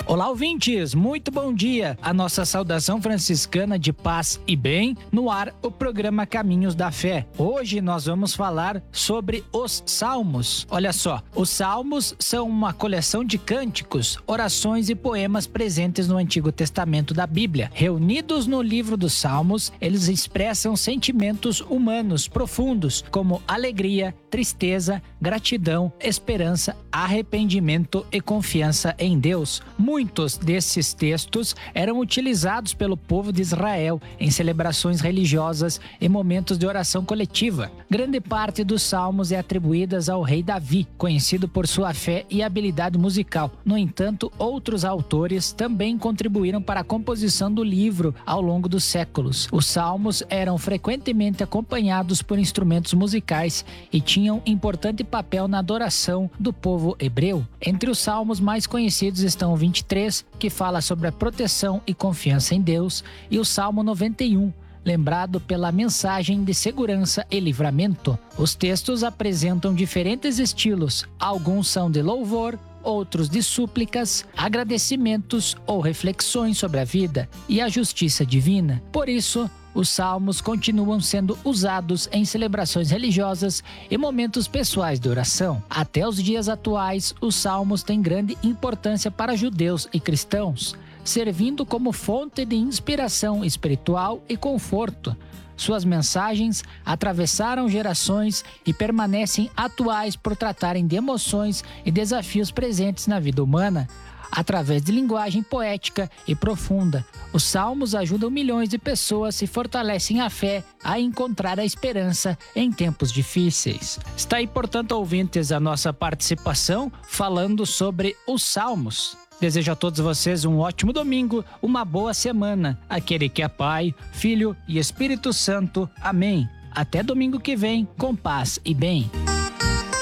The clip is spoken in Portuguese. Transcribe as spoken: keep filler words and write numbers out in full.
Olá, ouvintes! Muito bom dia! A nossa saudação franciscana de paz e bem, no ar o programa Caminhos da Fé. Hoje nós vamos falar sobre os Salmos. Olha só, os Salmos são uma coleção de cânticos, orações e poemas presentes no Antigo Testamento da Bíblia. Reunidos no livro dos Salmos, eles expressam sentimentos humanos profundos, como alegria, tristeza, gratidão, esperança, arrependimento e confiança em Deus. Muitos desses textos eram utilizados pelo povo de Israel em celebrações religiosas e momentos de oração coletiva. Grande parte dos salmos é atribuída ao rei Davi, conhecido por sua fé e habilidade musical. No entanto, outros autores também contribuíram para a composição do livro ao longo dos séculos. Os salmos eram frequentemente acompanhados por instrumentos musicais e tinham importante papel na adoração do povo hebreu. Entre os salmos mais conhecidos estão o vinte e três, que fala sobre a proteção e confiança em Deus, e o Salmo noventa e um, lembrado pela mensagem de segurança e livramento. Os textos apresentam diferentes estilos, alguns são de louvor, outros de súplicas, agradecimentos ou reflexões sobre a vida e a justiça divina. Por isso, os salmos continuam sendo usados em celebrações religiosas e momentos pessoais de oração. Até os dias atuais, os salmos têm grande importância para judeus e cristãos, servindo como fonte de inspiração espiritual e conforto. Suas mensagens atravessaram gerações e permanecem atuais por tratarem de emoções e desafios presentes na vida humana. Através de linguagem poética e profunda, os salmos ajudam milhões de pessoas e fortalecem a fé a encontrar a esperança em tempos difíceis. Está aí, portanto, ouvintes, a nossa participação falando sobre os salmos. Desejo a todos vocês um ótimo domingo, uma boa semana. Aquele que é Pai, Filho e Espírito Santo. Amém. Até domingo que vem, com paz e bem.